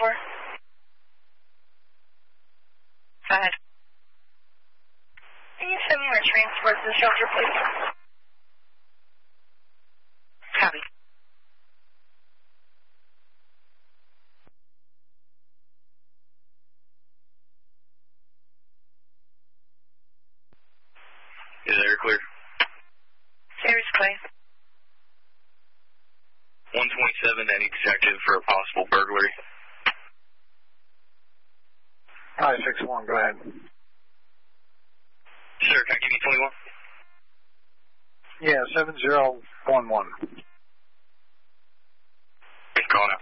for? Go ahead. Can you send me a transport to the shelter, please? Copy. Is air clear? Air's clear. 127, any detective for a possible burglary? I-61, go ahead. Sure, can I give you 21? Yeah, 7011. Calling out.